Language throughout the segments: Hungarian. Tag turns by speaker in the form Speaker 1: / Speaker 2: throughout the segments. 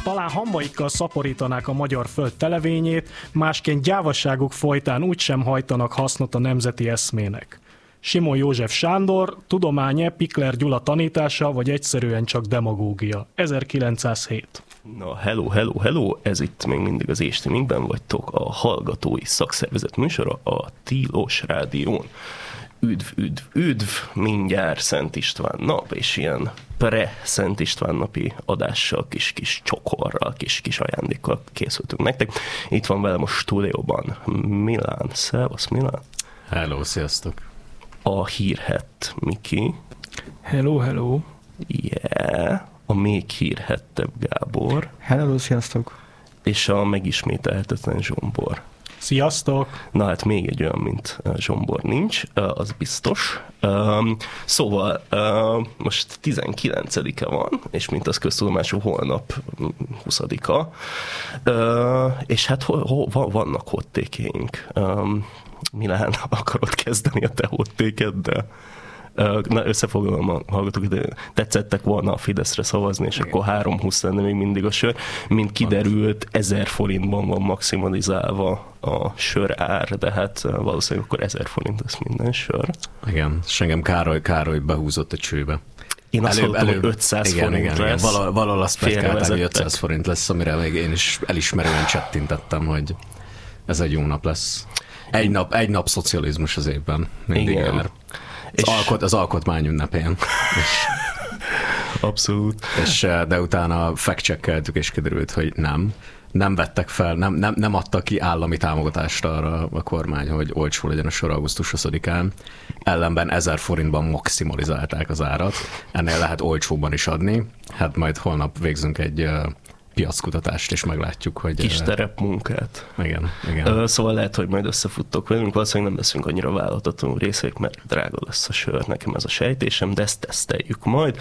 Speaker 1: Talán hambaikkal szaporítanák a magyar föld televényét, másként gyávasságuk folytán úgysem hajtanak hasznot a nemzeti eszmének. Simon József Sándor, tudomány-e, Pikler Gyula tanítása, vagy egyszerűen csak demagógia? 1907.
Speaker 2: Na, hello, ez itt még mindig az Éstiminkben vagytok, a Hallgatói Szakszervezet műsora a Tilos Rádión. Üdv, mindjárt Szent István nap, és ilyen pre-Szent István napi adással, kis csokorral, kis ajándékkal készültünk nektek. Itt van velem a stúdióban Milán. Szevasz, Milán.
Speaker 3: Hello, sziasztok.
Speaker 2: A hírhett Miki.
Speaker 4: Hello.
Speaker 2: Yeah. A még hírhettebb Gábor.
Speaker 5: Hello, sziasztok.
Speaker 2: És a megismételhetetlen Zsombor.
Speaker 1: Sziasztok!
Speaker 2: Na hát még egy olyan, mint Zsombor nincs, az biztos. Szóval most 19-e van, és mint az köztudomású holnap 20-a. És hát vannak hottékeink. Milán, akarod kezdeni a te hottékeddel? Na, összefoglalom a hallgatók, de tetszettek volna a Fideszre szavazni, és akkor 3,20 lenne még mindig a sör. Mint kiderült, 1000 forintban van maximalizálva a sör ár, de hát valószínűleg akkor 1000 forint lesz minden sör.
Speaker 3: Igen, és engem Károly behúzott a csőbe.
Speaker 2: Én azt hallottam, hogy 500 forint lesz.
Speaker 3: Valahol azt pletykálták, hogy 500 forint lesz, amire még én is elismerően csettintettem, hogy ez egy jó nap lesz. Egy nap szocializmus az évben. Mindig jár. Az alkotmány ünnepén.
Speaker 2: Abszolút.
Speaker 3: De utána fact-checkeltük, és kiderült, hogy nem vettek fel, nem adta ki állami támogatást arra a kormány, hogy olcsó legyen a sor augusztus 20-án. Ellenben 1000 forintban maximalizálták az árat. Ennél lehet olcsóbban is adni. Hát majd holnap végzünk egy piackutatást, és meglátjuk, hogy...
Speaker 2: Kis terepmunkát.
Speaker 3: Igen.
Speaker 2: Szóval lehet, hogy majd összefuttok velünk, valószínűleg nem leszünk annyira vállalhatatlanul részvék, mert drága lesz a sör, nekem ez a sejtésem, de ezt teszteljük majd.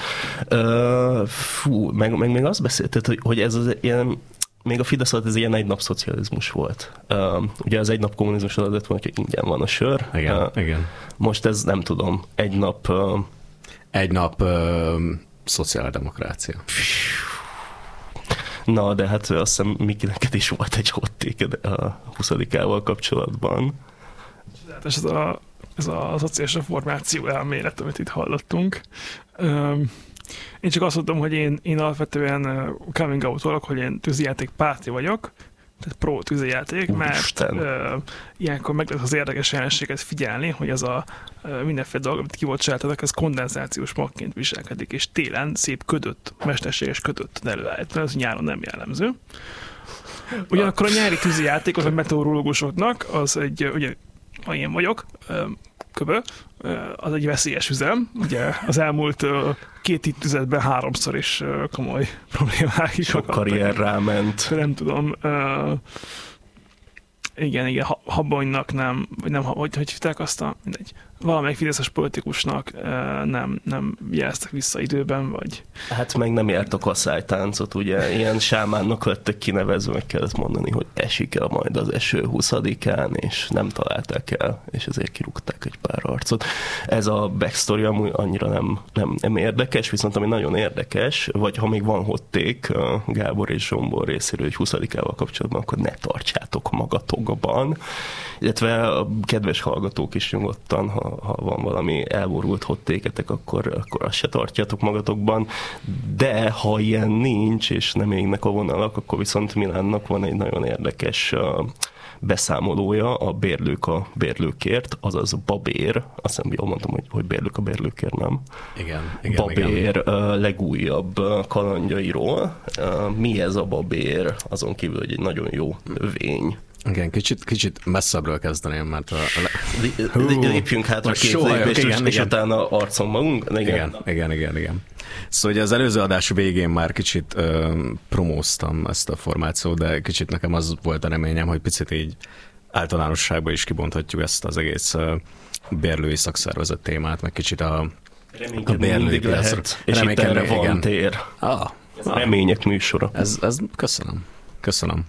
Speaker 2: Meg még azt beszélted, hogy ez az ilyen, még a Fidesz alatt ez ilyen egy nap szocializmus volt. Ugye az egy nap kommunizmus alatt volt, hogy ingyen van a sör.
Speaker 3: Igen.
Speaker 2: Most ez nem tudom, egy nap szociáldemokrácia. Na, de hát azt hiszem, Miki, neked is volt egy hottéked a 20-ával kapcsolatban.
Speaker 4: Ez a szociális reformáció elmélet, amit itt hallottunk. Én csak azt mondom, hogy én alapvetően coming out volok, hogy én tűzijáték párti vagyok, tehát pro tűzijáték, mert ilyenkor meg lehet az érdekes jelenséget figyelni, hogy ez a mindenféle dolog, amit kibocsátnak, ez kondenzációs magként viselkedik, és télen szép ködött, mesterséges ködött előállít, mert ez nyáron nem jellemző. Ugyanakkor a nyári tűzijáték, az a meteorológusoknak, az egy, ugye, ha én vagyok, az egy veszélyes üzem. Ugye az elmúlt 2 évtizedben 3-szor is komoly problémák is.
Speaker 2: Sok karrier ráment.
Speaker 4: Nem tudom. Igen, Habonynak nem, vagy nem, hogy hívták azt mindegy. Valamelyik fideszes politikusnak nem jeleztek vissza időben, vagy...
Speaker 2: Hát meg nem járt a kaszálytáncot, ugye, ilyen sámánnak lettek kinevezve, meg kellett mondani, hogy esik el majd az eső 20-án, és nem találták el, és ezért kirúgták egy pár arcot. Ez a backstory amúgy annyira nem érdekes, viszont ami nagyon érdekes, vagy ha még van hotték Gábor és Zsombor részéről, hogy 20-ával kapcsolatban, akkor ne tartsátok magatokban, illetve a kedves hallgatók is nyugodtan, ha van valami elborult hottéketek, akkor azt se tartjátok magatokban, de ha ilyen nincs, és nem égnek a vonalak, akkor viszont Milánnak van egy nagyon érdekes beszámolója, a Bérlők a bérlőkért, azaz Babér, azt hiszem jól mondtam, hogy Bérlők a bérlőkért, nem?
Speaker 3: Igen.
Speaker 2: Babér legújabb kalandjairól. Mi ez a Babér? Azon kívül, hogy egy nagyon jó növény.
Speaker 3: Igen, kicsit messzebbről kezdeném, mert
Speaker 2: lépjünk hátra 2 lépést, és utána arcon magunk.
Speaker 3: Igen. Szóval az előző adás végén már kicsit promóztam ezt a formációt, de kicsit nekem az volt a reményem, hogy picit így általánosságban is kibonthatjuk ezt az egész bérlői szakszervezet témát, meg kicsit a
Speaker 2: bérlői piacra. És itt erre van tér. Ez a remények műsora.
Speaker 3: Ez köszönöm.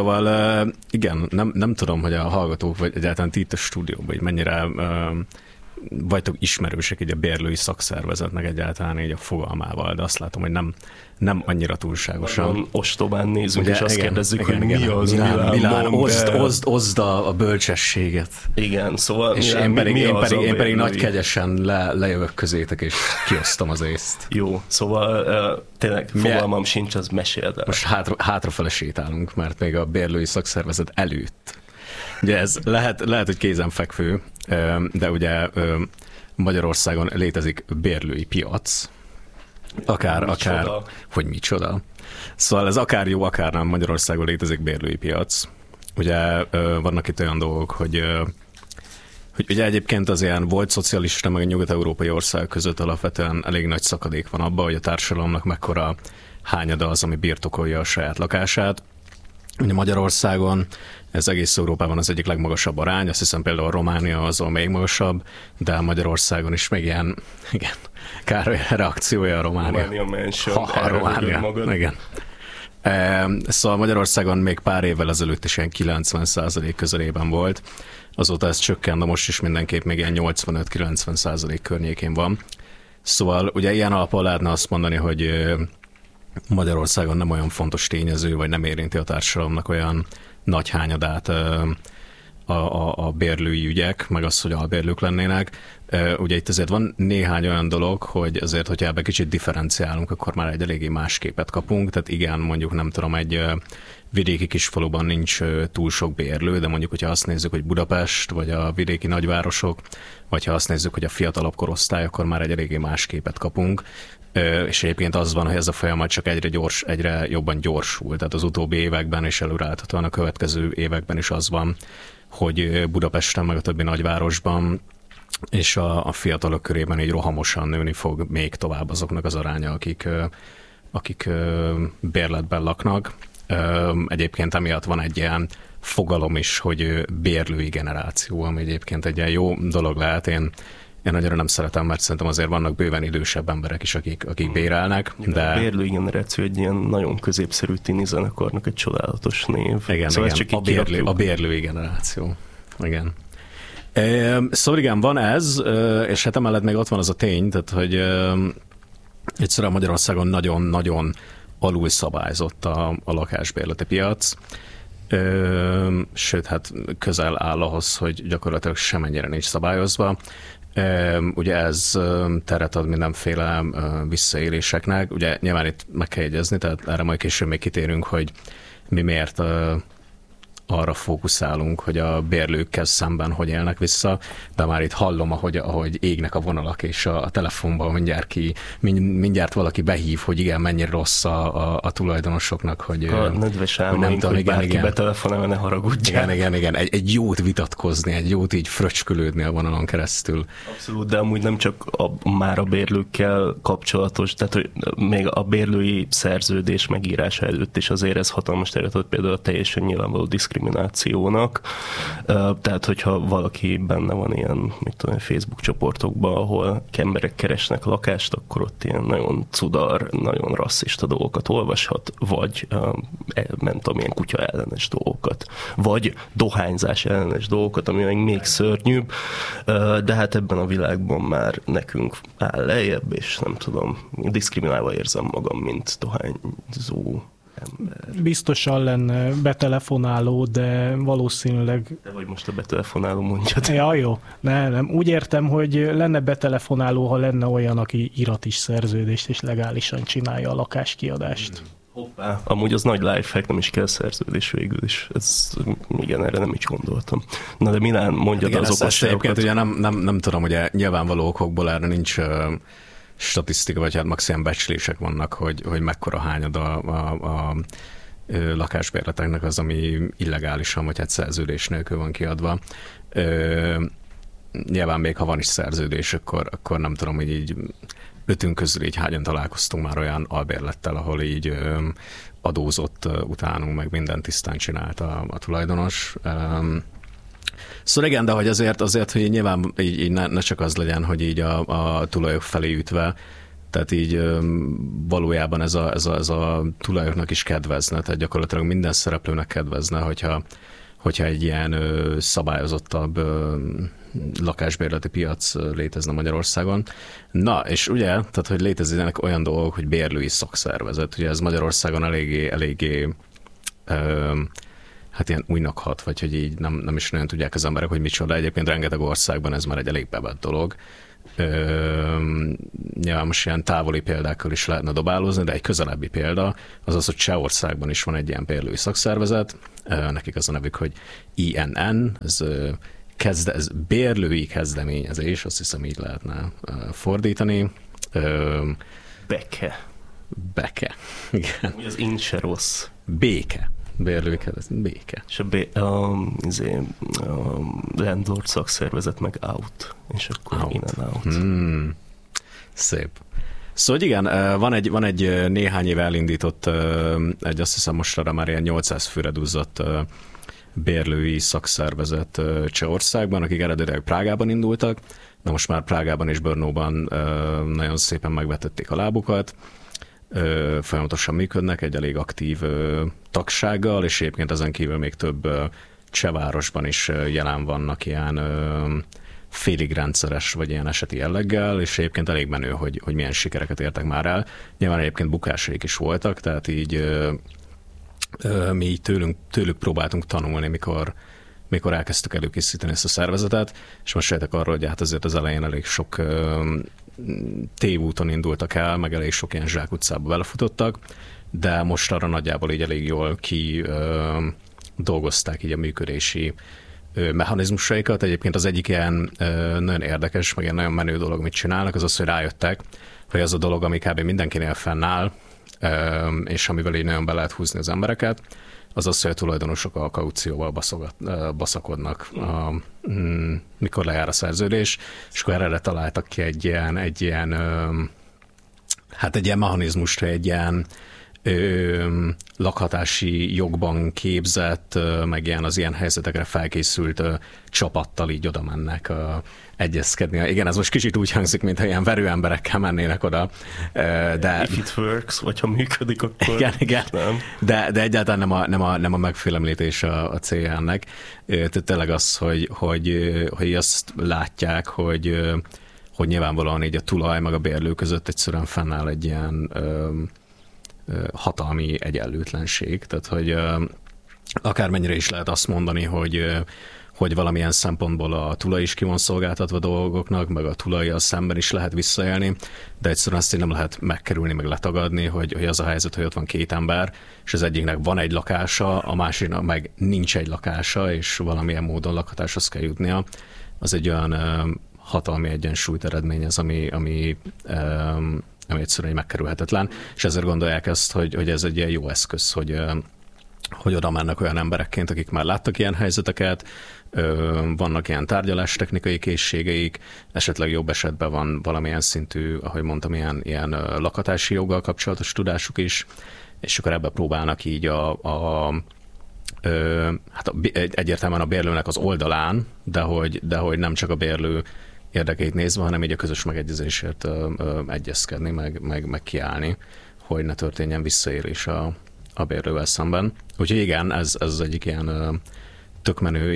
Speaker 3: Szóval igen, nem tudom, hogy a hallgatók, vagy egyáltalán ti itt a stúdióban, hogy mennyire vagytok ismerősek így a bérlői szakszervezetnek egyáltalán így a fogalmával, de azt látom, hogy nem annyira túlságosan.
Speaker 2: Nagyon ostobán nézünk,
Speaker 3: Ugye,
Speaker 2: és azt kérdezzük, hogy mi az
Speaker 3: Milán, oszd a bölcsességet.
Speaker 2: Igen, szóval
Speaker 3: és
Speaker 2: Milán,
Speaker 3: én pedig nagy kegyesen lejövök közétek, és kiosztom az észt.
Speaker 2: Jó, szóval tényleg fogalmam sincs, az meséld el.
Speaker 3: Most hátrafele sétálunk, mert még a bérlői szakszervezet előtt. Ugye ez lehet, hogy kézenfekvő, de ugye Magyarországon létezik bérlői piac, akár, hogy micsoda. Szóval ez akár jó, akár nem, Magyarországon létezik bérlői piac. Ugye vannak itt olyan dolgok, hogy ugye egyébként az ilyen volt szocialista, meg a nyugat-európai ország között alapvetően elég nagy szakadék van abban, hogy a társadalomnak mekkora hányada az, ami birtokolja a saját lakását. Ugye Magyarországon ez egész Európában az egyik legmagasabb arány, azt hiszem például Románia azon még magasabb, de Magyarországon is még ilyen, igen, Károly reakciója a Románia
Speaker 2: mention,
Speaker 3: Románia, igen. Szóval Magyarországon még pár évvel ezelőtt is ilyen 90% közelében volt, azóta ez csökkent, de most is mindenképp még ilyen 85-90% környékén van. Szóval ugye ilyen alapon lehetne azt mondani, hogy Magyarországon nem olyan fontos tényező, vagy nem érinti a társadalomnak olyan nagy hányadát a bérlői ügyek, meg az, hogy albérlők lennének. Ugye itt azért van néhány olyan dolog, hogy azért, hogyha ebbe kicsit differenciálunk, akkor már egy eléggé más képet kapunk. Tehát igen, mondjuk nem tudom, egy vidéki kisfaluban nincs túl sok bérlő, de mondjuk, hogyha azt nézzük, hogy Budapest, vagy a vidéki nagyvárosok, vagy ha azt nézzük, hogy a fiatalabb korosztály, akkor már egy eléggé más képet kapunk. És egyébként az van, hogy ez a folyamat csak egyre jobban gyorsul. Tehát az utóbbi években és előreállhatóan a következő években is az van, hogy Budapesten meg a többi nagyvárosban és a fiatalok körében így rohamosan nőni fog még tovább azoknak az aránya, akik bérletben laknak. Egyébként emiatt van egy ilyen fogalom is, hogy bérlői generáció, ami egyébként egy ilyen jó dolog lehet. Én nagyon nem szeretem, mert szerintem azért vannak bőven idősebb emberek is, akik bérelnek. De...
Speaker 2: A bérlői generáció egy ilyen nagyon középszerű tini zenekarnak egy csodálatos név.
Speaker 3: Igen, szóval igen. A bérlői generáció. Igen. Szóval igen, van ez, és hát emellett még ott van az a tény, tehát, hogy egyszerűen Magyarországon nagyon-nagyon alul szabályzott a lakásbérleti piac. Sőt, hát közel áll ahhoz, hogy gyakorlatilag semennyire nincs szabályozva. Ugye ez teret ad mindenféle visszaéléseknek. Ugye nyilván itt meg kell jegyezni, tehát erre majd később még kitérünk, hogy mi miért arra fókuszálunk, hogy a bérlőkkel szemben hogy élnek vissza, de már itt hallom, ahogy égnek a vonalak, és a telefonban mindjárt valaki behív, hogy igen, mennyire rossz a tulajdonosoknak, hogy
Speaker 2: a nedves álmaink, hogy bárki betelefonál, ne haragudjál.
Speaker 3: Igen. Egy jót vitatkozni, egy jót így fröcskölődni a vonalon keresztül.
Speaker 2: Abszolút, de amúgy nem csak már a bérlőkkel kapcsolatos, tehát hogy még a bérlői szerződés megírása előtt is azért ez hatalmas teret ad például a teljesen nyilvánvaló diszkriminációnak. Tehát, hogyha valaki benne van ilyen, mit tudom, Facebook csoportokban, ahol emberek keresnek lakást, akkor ott ilyen nagyon cudar, nagyon rasszista dolgokat olvashat, vagy nem tudom, ilyen kutya ellenes dolgokat, vagy dohányzás ellenes dolgokat, ami még szörnyűbb, de hát ebben a világban már nekünk áll lejjebb, és nem tudom, diszkriminálva érzem magam, mint dohányzó ember.
Speaker 1: Biztosan lenne betelefonáló, de valószínűleg...
Speaker 2: De vagy most a betelefonáló mondjad.
Speaker 1: Ja, jó. Nem. Úgy értem, hogy lenne betelefonáló, ha lenne olyan, aki irat is szerződést, és legálisan csinálja a lakáskiadást.
Speaker 2: Hoppá. Amúgy az nagy lifehack, nem is kell szerződés végül is. Igen, erre nem is gondoltam. Na de Milán, mondjad
Speaker 3: igen,
Speaker 2: az okosságokat.
Speaker 3: Egyébként ugye nem tudom, ugye nyilvánvaló okokból erre nincs statisztika, vagy hát maximum becslések vannak, hogy mekkora hányad a lakásbérleteknek az, ami illegálisan, vagy hát szerződés nélkül van kiadva. Nyilván még ha van is szerződés, akkor nem tudom, hogy így ötünk közül így hányan találkoztunk már olyan albérlettel, ahol így adózott utánunk, meg mindent tisztán csinált a tulajdonos. Szóval igen, de hogy azért, hogy nyilván így ne csak az legyen, hogy így a tulajok felé ütve, tehát így valójában ez a tulajoknak is kedvezne, tehát gyakorlatilag minden szereplőnek kedvezne, hogyha egy ilyen szabályozottabb lakásbérleti piac létezne Magyarországon. Na, és ugye, tehát, hogy léteznek olyan dolgok, hogy bérlői szakszervezet. Ugye ez Magyarországon eléggé hát ilyen újnak hat, vagy hogy így nem is nagyon tudják az emberek, hogy micsoda. Egyébként rengeteg országban ez már egy elég bevett dolog. Nyilván most ilyen távoli példákkal is lehetne dobálózni, de egy közelebbi példa az az, hogy Csehországban is van egy ilyen bérlői szakszervezet, nekik az a nevük, hogy INN, ez bérlői kezdeményezés, azt hiszem így lehetne fordítani. Beke. Igen.
Speaker 2: Az int se rossz.
Speaker 3: Béke. Béke.
Speaker 2: És a landlord szakszervezet meg out. És akkor in and out.
Speaker 3: Szép. Szóval igen, van egy néhány éve elindított, azt hiszem mostanra már ilyen 800 főre duzzadt bérlői szakszervezet Csehországban, akik eredetileg Prágában indultak, de most már Prágában és Brnóban nagyon szépen megvetették a lábukat, folyamatosan működnek egy elég aktív tagsággal, és egyébként ezen kívül még több cseh városban is jelen vannak ilyen félig rendszeres, vagy ilyen eseti jelleggel, és egyébként elég menő, hogy milyen sikereket értek már el. Nyilván egyébként bukásaik is voltak, tehát így mi így tőlük próbáltunk tanulni, mikor elkezdtük előkészíteni ezt a szervezetet, és most sejtek arról, hogy hát azért az elején elég sok tévúton indultak el, meg elég sok ilyen zsákutcába belefutottak, de most arra nagyjából így elég jól dolgozták így a működési mechanizmusaikat. Egyébként az egyik ilyen nagyon érdekes, meg ilyen nagyon menő dolog, mit csinálnak, az az, hogy rájöttek, hogy az a dolog, ami kb. Mindenkinél fennáll, és amivel így nagyon be lehet húzni az embereket, az az, hogy a tulajdonosok a kaucióval baszakodnak, mikor lejár a szerződés, és akkor erre találtak ki egy ilyen mechanizmust, egy ilyen lakhatási jogban képzett, meg az ilyen helyzetekre felkészült csapattal így oda mennek egyezkedni. Igen, ez most kicsit úgy hangzik, mintha ilyen verőemberekkel mennének oda. De
Speaker 2: if it works, vagy ha működik, akkor
Speaker 3: igen. Nem. De egyáltalán nem a megfélemlítés a célja ennek. Tehát tényleg az, hogy azt látják, hogy nyilvánvalóan így a tulaj meg a bérlő között egyszerűen fennáll egy ilyen hatalmi egyenlőtlenség. Tehát, hogy akármennyire is lehet azt mondani, hogy valamilyen szempontból a tulaj is ki van szolgáltatva dolgoknak, meg a tulajjal szemben is lehet visszaélni, de egyszerűen azt így nem lehet megkerülni, meg letagadni, hogy az a helyzet, hogy ott van két ember, és az egyiknek van egy lakása, a másiknak meg nincs egy lakása, és valamilyen módon lakhatáshoz kell jutnia. Az egy olyan hatalmi egyensúlyt eredményez, ami egyszerűen megkerülhetetlen, és ezért gondolják ezt, hogy ez egy ilyen jó eszköz, hogy oda mennek olyan emberekként, akik már láttak ilyen helyzeteket, vannak ilyen tárgyalástechnikai készségeik, esetleg jobb esetben van valamilyen szintű, ahogy mondtam, ilyen lakhatási joggal kapcsolatos tudásuk is, és akkor ebbe próbálnak így egyértelműen a bérlőnek az oldalán, de hogy nem csak a bérlő érdekeit nézve, hanem így a közös megegyezésért egyezkedni, meg kiállni, hogy ne történjen visszaélés a bérlővel szemben. Úgyhogy igen, ez az egyik ilyen tök menő,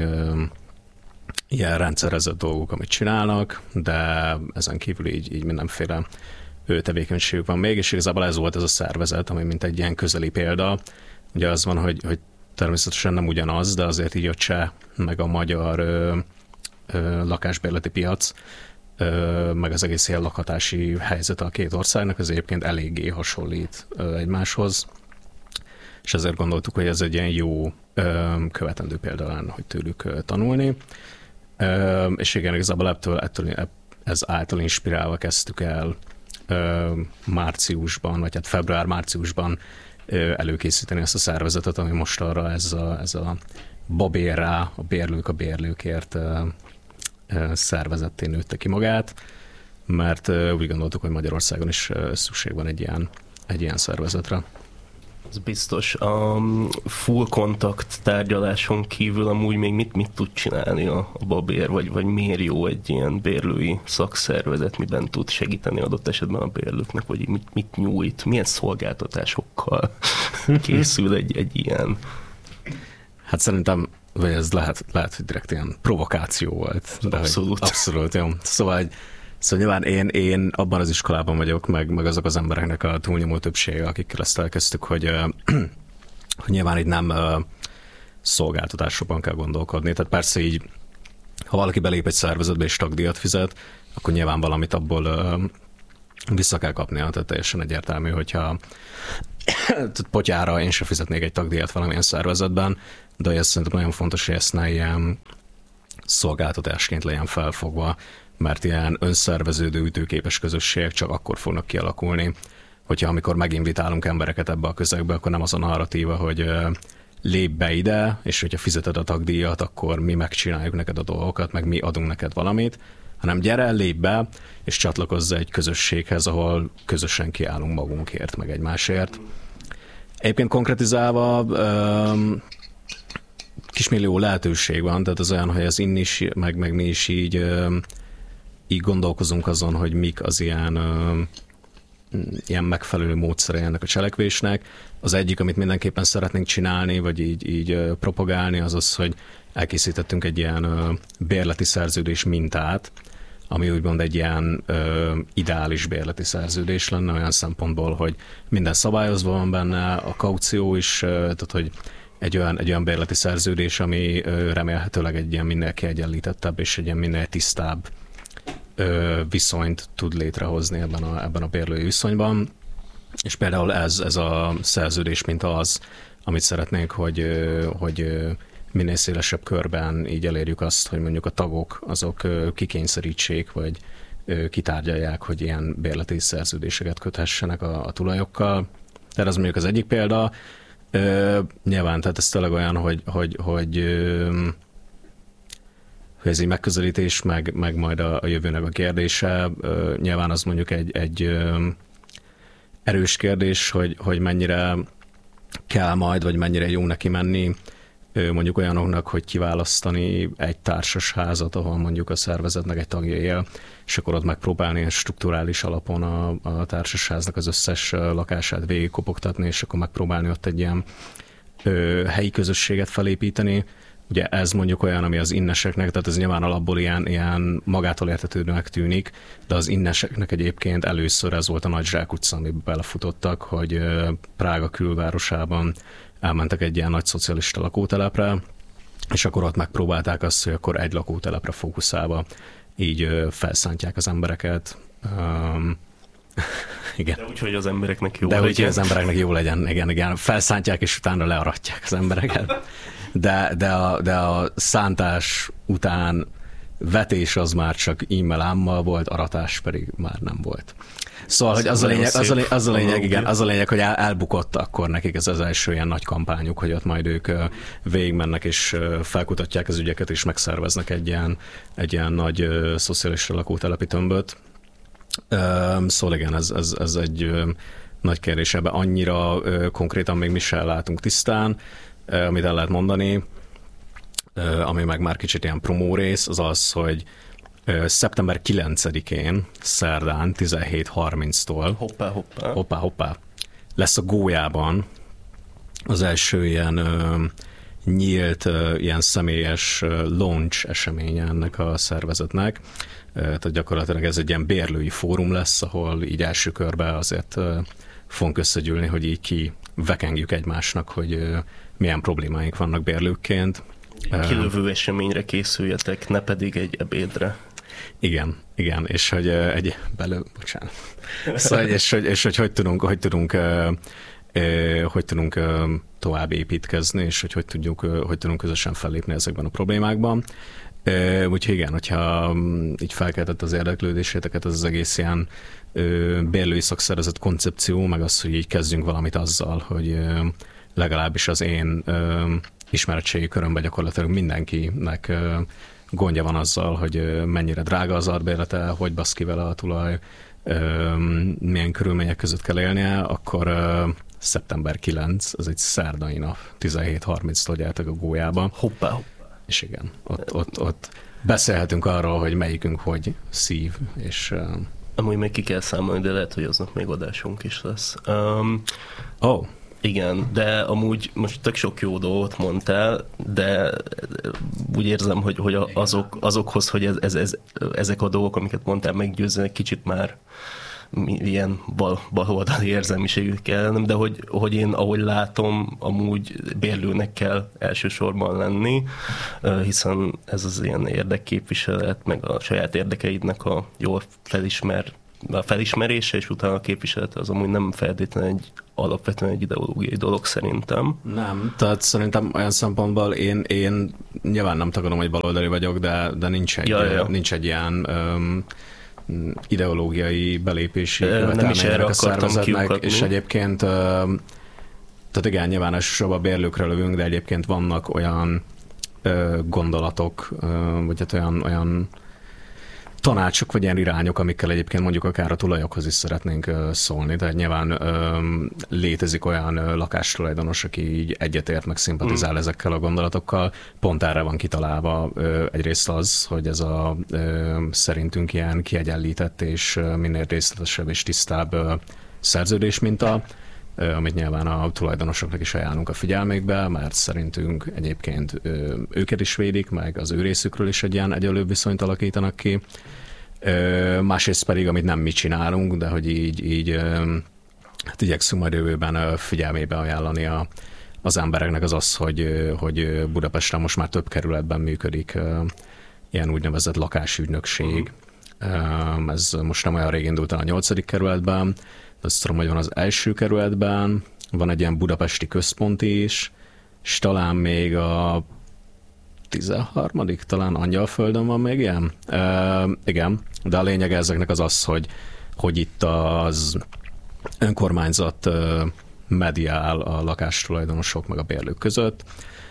Speaker 3: ilyen rendszerezett dolgok, amit csinálnak, de ezen kívül így mindenféle tevékenységük van még, és igazából ez volt ez a szervezet, ami mint egy ilyen közeli példa. Ugye az van, hogy természetesen nem ugyanaz, de azért így a cseh, meg a magyar lakásbérleti piac, meg az egész ilyen lakhatási helyzet a két országnak, az egyébként eléggé hasonlít egymáshoz, és ezért gondoltuk, hogy ez egy ilyen jó követendő példa lenne, hogy tőlük tanulni. És igen, igazából ez által inspirálva kezdtük el márciusban, vagy hát február-márciusban előkészíteni ezt a szervezetet, ami most arra ez a Babérrá, a bérlők a bérlőkért szervezetté nőtte ki magát, mert úgy gondoltuk, hogy Magyarországon is szükség van egy ilyen szervezetre.
Speaker 2: Ez biztos. A full kontakt tárgyaláson kívül amúgy még mit tud csinálni a babér, vagy miért jó egy ilyen bérlői szakszervezet, miben tud segíteni adott esetben a bérlőknek, vagy mit nyújt, milyen szolgáltatásokkal készül egy ilyen?
Speaker 3: Hát szerintem vagy ez lehet, hogy direkt ilyen provokáció volt.
Speaker 2: Abszolút.
Speaker 3: Abszolút, jó. Szóval nyilván én abban az iskolában vagyok, meg azok az embereknek a túlnyomó többsége, akikkel ezt elkezdtük, hogy nyilván így nem szolgáltatásokban kell gondolkodni. Tehát persze így, ha valaki belép egy szervezetbe és tagdíjat fizet, akkor nyilván valamit abból vissza kell kapnia. Tehát teljesen egyértelmű, hogyha potyára én sem fizetnék egy tagdíjat valamilyen szervezetben, de ez szerintem nagyon fontos, hogy ezt ne ilyen szolgáltatásként legyen felfogva, mert ilyen önszerveződő, ütőképes közösségek csak akkor fognak kialakulni, hogyha amikor meginvitálunk embereket ebbe a közegbe, akkor nem az a narratíva, hogy lépj be ide, és hogyha fizeted a tagdíjat, akkor mi megcsináljuk neked a dolgokat, meg mi adunk neked valamit, hanem gyere, lépj be, és csatlakozz egy közösséghez, ahol közösen kiállunk magunkért, meg egymásért. Egyébként konkretizálva kismillió lehetőség van, tehát az olyan, hogy az inni is, meg mi is így gondolkozunk azon, hogy mik az ilyen megfelelő módszere ennek a cselekvésnek. Az egyik, amit mindenképpen szeretnénk csinálni, vagy így propagálni, az az, hogy elkészítettünk egy ilyen bérleti szerződés mintát, ami úgymond egy ilyen ideális bérleti szerződés lenne, olyan szempontból, hogy minden szabályozva van benne, a kaució is, tehát hogy egy olyan bérleti szerződés, ami remélhetőleg egy ilyen minél kiegyenlítettebb és egy ilyen minél tisztább viszonyt tud létrehozni ebben a bérlői viszonyban. És például ez a szerződés, mint az, amit szeretnénk, hogy minél szélesebb körben így elérjük azt, hogy mondjuk a tagok azok kikényszerítsék, vagy kitárgyalják, hogy ilyen bérleti szerződéseket köthessenek a tulajokkal. Tehát az mondjuk az egyik példa. Nyilván, tehát ez tényleg olyan, hogy ez egy megközelítés, meg majd a jövőnek a kérdése. Nyilván az mondjuk egy erős kérdés, hogy mennyire kell majd, vagy mennyire jó neki menni mondjuk olyanoknak, hogy kiválasztani egy társasházat, ahol mondjuk a szervezetnek egy tagja él, és akkor ott megpróbálni strukturális alapon a társasháznak az összes lakását végigkopogtatni, és akkor megpróbálni ott egy ilyen helyi közösséget felépíteni. Ugye ez mondjuk olyan, ami az inneseknek, tehát ez nyilván alapból ilyen magától értetődőnek tűnik, de az inneseknek egyébként először ez volt a Nagy Zsák utca, amiben belefutottak, hogy Prága külvárosában elmentek egy ilyen nagy szocialista lakótelepre, és akkor ott megpróbálták azt, hogy akkor egy lakótelepre fókuszálva így felszántják az embereket. Igen.
Speaker 2: De úgy, hogy az embereknek jó
Speaker 3: legyen.
Speaker 2: De úgy,
Speaker 3: az embereknek jó legyen, igen. Felszántják, és utána learatják az embereket. De a szántás után vetés az már csak e-mail-ámmal volt, aratás pedig már nem volt. Szóval, hogy az a lényeg, hogy elbukott akkor nekik ez az első ilyen nagy kampányuk, hogy ott majd ők végigmennek és felkutatják az ügyeket, és megszerveznek egy ilyen nagy szocialista lakótelepi tömböt. Szóval igen, ez egy nagy kérdés, ebben annyira konkrétan még mi sem látunk tisztán, amit el lehet mondani, ami meg már kicsit ilyen promó rész, az az, hogy szeptember 9-én, szerdán, 17:30-tól hoppá, lesz a Gólyában az első ilyen nyílt, ilyen személyes launch eseménye ennek a szervezetnek. Tehát gyakorlatilag ez egy ilyen bérlői fórum lesz, ahol így első körben azért fogunk összegyűlni, hogy így kivekengjük egymásnak, hogy milyen problémáink vannak bérlőkként.
Speaker 2: Kilövő eseményre készüljetek, ne pedig egy ebédre.
Speaker 3: Igen, és hogy Szóval, és hogy tudunk tovább építkezni, és hogy tudunk közösen fellépni ezekben a problémákban. Úgyhogy igen, hogyha így felkeltett az érdeklődéséteket, az egész ilyen bérlői szakszervezet koncepció, meg az, hogy így kezdjünk valamit azzal, hogy legalábbis az én ismeretségi körömben gyakorlatilag mindenkinek gondja van azzal, hogy mennyire drága az albérlete, hogy basz ki vele a tulaj, milyen körülmények között kell élnie, akkor szeptember 9, az egy szerdai nap, 17:30-tól gyertek a Gólyába.
Speaker 2: Hoppá.
Speaker 3: És igen, ott beszélhetünk arról, hogy melyikünk hogy szív, és...
Speaker 2: Amúgy meg ki kell számolni, de lehet, hogy aznap még adásunk is lesz. Igen, de amúgy most tök sok jó dolgot mondtál, de úgy érzem, hogy azokhoz, hogy ezek a dolgok, amiket mondtál, meggyőzzenek, kicsit már ilyen baloldali érzelmiségük kell, de hogy én, ahogy látom, amúgy bérlőnek kell elsősorban lenni, hiszen ez az ilyen érdekképviselet, meg a saját érdekeidnek a jól felismerése és utána a képviselete az amúgy nem feltétlenül alapvetően egy ideológiai dolog szerintem.
Speaker 3: Nem, tehát szerintem olyan szempontból én nyilván nem tagadom, hogy baloldali vagyok, de nincs egy ilyen ideológiai belépési követelmények a szervezetnek, és egyébként tehát igen, nyilván elsősorban bérlőkre lövünk, de egyébként vannak olyan gondolatok, vagy hát olyan tanácsok, vagy ilyen irányok, amikkel egyébként mondjuk akár a tulajokhoz is szeretnénk szólni. Tehát nyilván létezik olyan lakástulajdonos, aki így egyetért, meg szimpatizál ezekkel a gondolatokkal. Pont erre van kitalálva egyrészt az, hogy ez a szerintünk ilyen kiegyenlített és minél részletesebb és tisztább szerződésminta, amit nyilván a tulajdonosoknak is ajánlunk a figyelmékbe, mert szerintünk egyébként őket is védik, meg az ő részükről is egy ilyen egyenlőbb viszonyt alakítanak ki. Másrészt pedig, amit nem mi csinálunk, de hogy így hát igyekszünk majd jövőben figyelmébe ajánlani az embereknek az, hogy Budapesten most már több kerületben működik ilyen úgynevezett lakásügynökség. Ez most nem olyan rég indult el a 8. kerületben, azt tudom, hogy van az első kerületben, van egy ilyen budapesti központi is, és talán még a 13. talán Angyalföldön van még ilyen. Igen, de a lényeg ezeknek az, hogy itt az önkormányzat mediál a lakástulajdonosok meg a bérlők között,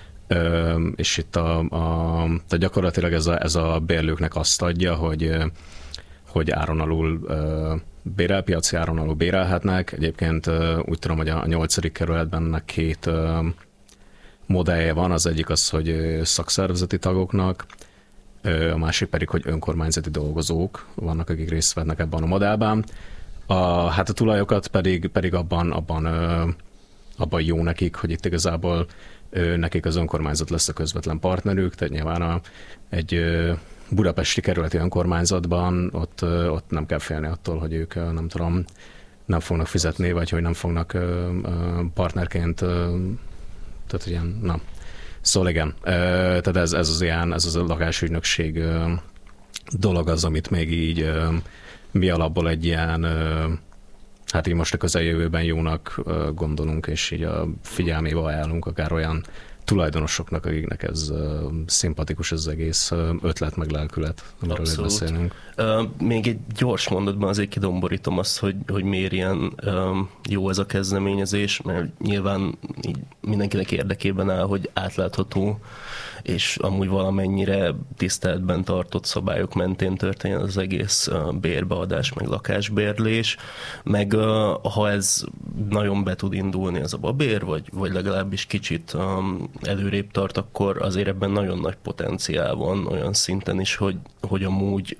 Speaker 3: és itt tehát gyakorlatilag ez a bérlőknek azt adja, hogy áron alul piaci áron alul bérelhetnek. Egyébként úgy tudom, hogy a 8. kerületben 2 modellje van. Az egyik az, hogy szakszervezeti tagoknak, a másik pedig, hogy önkormányzati dolgozók vannak, akik részt vennek ebben a modellben. Hát a tulajokat pedig abban jó nekik, hogy itt igazából nekik az önkormányzat lesz a közvetlen partnerük, tehát nyilván egy budapesti kerületi önkormányzatban ott nem kell félni attól, hogy ők nem fognak fizetni, vagy hogy nem fognak partnerként, tehát ilyen, Szóval igen, tehát ez az a lakásügynökség dolog az, amit még így mi alapból egy ilyen, hát így most a közeljövőben jónak gondolunk, és így a figyelmébe ajánlunk akár olyan tulajdonosoknak, akiknek ez szimpatikus az egész ötlet meg lelkület, amiről itt beszélünk.
Speaker 2: Még egy gyors mondatban azért kidomborítom azt, hogy miért ilyen jó ez a kezdeményezés, mert nyilván így mindenkinek érdekében áll, hogy átlátható és amúgy valamennyire tiszteletben tartott szabályok mentén történjen az egész bérbeadás, meg lakásbérlés, meg ha ez nagyon be tud indulni az a babér, vagy legalábbis kicsit előrébb tart, akkor azért ebben nagyon nagy potenciál van olyan szinten is, hogy amúgy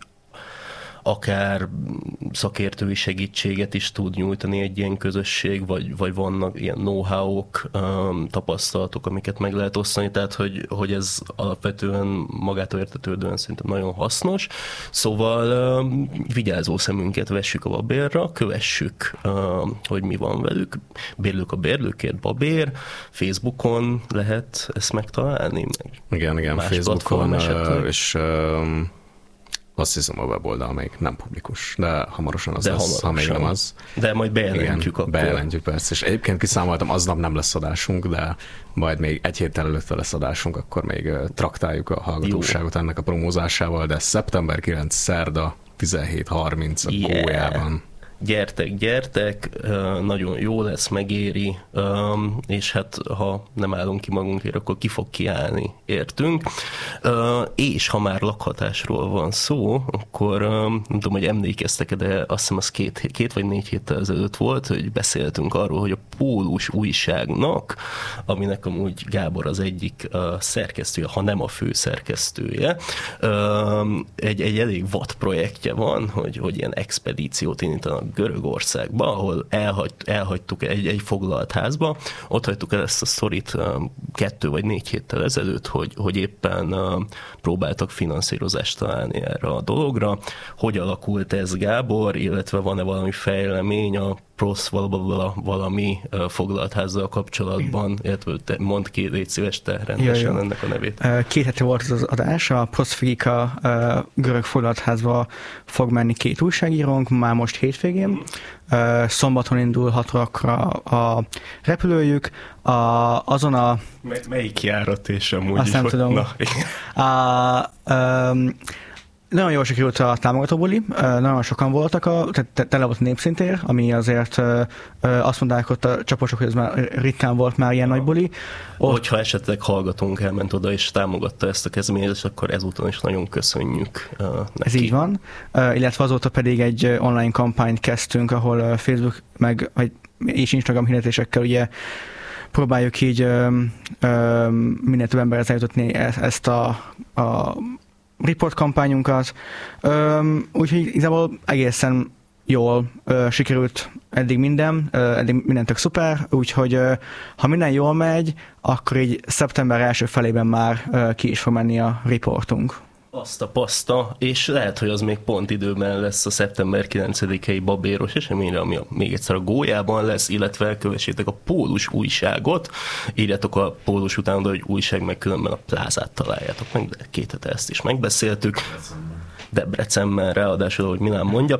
Speaker 2: akár szakértői segítséget is tud nyújtani egy ilyen közösség, vagy vannak ilyen know-how-ok, tapasztalatok, amiket meg lehet osztani, tehát hogy ez alapvetően magától értetődően szerintem nagyon hasznos. Szóval vigyázó szemünket vessük a babérra, kövessük, hogy mi van velük. Bérlők a bérlőkért babér, Facebookon lehet ezt megtalálni.
Speaker 3: Igen, Facebookon, és azt hiszem a weboldal még nem publikus, de hamarosan az lesz, ha még nem az.
Speaker 2: De majd bejelentjük akkor.
Speaker 3: Bejelentjük persze, és egyébként kiszámoltam, aznap nem lesz adásunk, de majd még egy héttel előtte lesz adásunk, akkor még traktáljuk a hallgatóságot ennek a promózásával, de szeptember 9 szerda 17:30 a Gólyában.
Speaker 2: Gyertek, nagyon jó lesz, megéri, és hát ha nem állunk ki magunkért, akkor ki fog kiállni, értünk. És ha már lakhatásról van szó, akkor nem tudom, hogy emlékeztek, de azt hiszem az két vagy 4 héttel ezelőtt volt, hogy beszéltünk arról, hogy a Pólus újságnak, aminek amúgy Gábor az egyik szerkesztője, ha nem a főszerkesztője, egy elég vad projektje van, hogy ilyen expedíciót indítanak Görögországba, ahol elhagytuk egy foglalt házba, ott hagytuk el ezt a sztorit 2 vagy 4 héttel ezelőtt, hogy éppen próbáltak finanszírozást találni erre a dologra. Hogy alakult ez, Gábor, illetve van-e valami fejlemény a PROSZ valami foglalt házzal kapcsolatban, illetve mondd ki, légy szíves te rendesen ennek a nevét.
Speaker 5: 2 hete volt az adás, a PROSZ Frika görög foglalt házba fog menni 2 újságírónk, már most hétvégén. Szombaton indul 6 órakra a repülőjük. Azon a...
Speaker 2: Melyik járat és amúgy
Speaker 5: azt
Speaker 2: is?
Speaker 5: nem tudom. Nagyon jól sikerült a támogatóbuli, nagyon sokan voltak, tehát tele volt a Népszíntér, ami azért azt mondták ott a csaposok, hogy ez már ritkán volt már ilyen nagy buli.
Speaker 2: Hogyha esetleg hallgatónk elment oda és támogatta ezt a kezdeményezést, akkor ezúton is nagyon köszönjük neki.
Speaker 5: Ez így van, illetve azóta pedig egy online kampányt kezdtünk, ahol Facebook és Instagram hirdetésekkel ugye próbáljuk így minél több emberhez eljutatni ezt a report kampányunkat, úgyhogy igazából egészen jól sikerült eddig minden tök szuper, úgyhogy ha minden jól megy, akkor így szeptember első felében már ki is fog menni a riportunk.
Speaker 2: Azt a paszta, és lehet, hogy az még pont időben lesz a szeptember 9-i babéros eseményre, ami még egyszer a Gólyában lesz, illetve kövessétek a Pólus újságot, írjátok a Pólus után, hogy újság, meg különben a Plázát találjátok meg, de 2 hete ezt is megbeszéltük. Debrecenben, ráadásul, ahogy Milán mondja.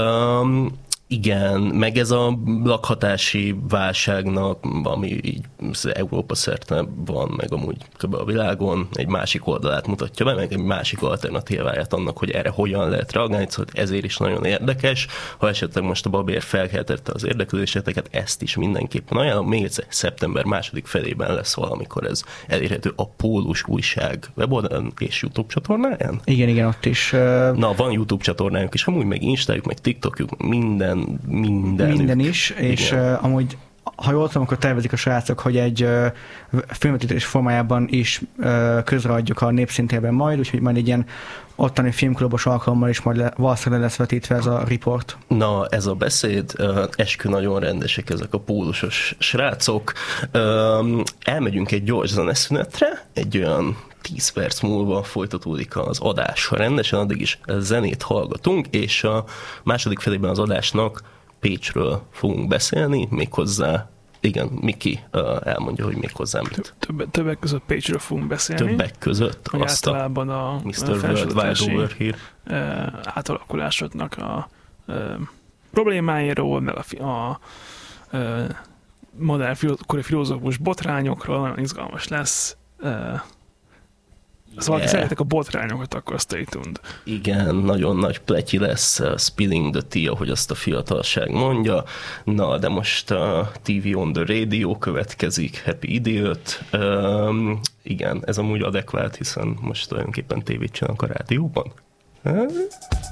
Speaker 2: Igen, meg ez a lakhatási válságnak, ami így Európa szerte van, meg amúgy kb. A világon egy másik oldalát mutatja be, meg egy másik alternatíváját annak, hogy erre hogyan lehet reagálni, szóval ezért is nagyon érdekes. Ha esetleg most a babér felkeltette az érdeklődéseteket, ezt is mindenképpen ajánlom. Még egyszer szeptember 2. felében lesz valamikor ez elérhető a Pólus újság weboldalon és YouTube csatornáján.
Speaker 5: Igen, ott is.
Speaker 2: Na, van YouTube csatornájuk is, amúgy meg Instájuk, meg TikTokjuk, minden is,
Speaker 5: és amúgy, ha jól tudom, akkor tervezik a srácok, hogy egy filmvetítés formájában is közreadjuk a Népszíntérben majd, úgyhogy majd egy ilyen ottani filmklubos alkalommal is majd valószínűleg lesz vetítve ez a report.
Speaker 2: Na, ez a beszéd, eskü nagyon rendesek ezek a pólusos srácok. Elmegyünk egy gyors zeneszünetre, egy olyan 10 perc múlva folytatódik az adás. Ha rendesen, addig is zenét hallgatunk, és a második felében az adásnak Pécsről fogunk beszélni, méghozzá, igen, Miki elmondja, hogy méghozzá mit.
Speaker 4: Többek között Pécsről fogunk beszélni.
Speaker 2: Többek között?
Speaker 4: Általában a
Speaker 2: Mr. Worldwide Over Here
Speaker 4: átalakulásoknak a problémáiról, meg a modern kori filozófus botrányokról, nagyon izgalmas lesz. Szóval, ha szeretek a botrányokat, akkor stay tuned.
Speaker 2: Igen, nagyon nagy pletyi lesz, spilling the tea, ahogy azt a fiatalság mondja. Na, de most a TV on the Radio következik, Happy Idiot. Igen, ez amúgy adekvát, hiszen most tulajdonképpen tévét csinálnak a rádióban.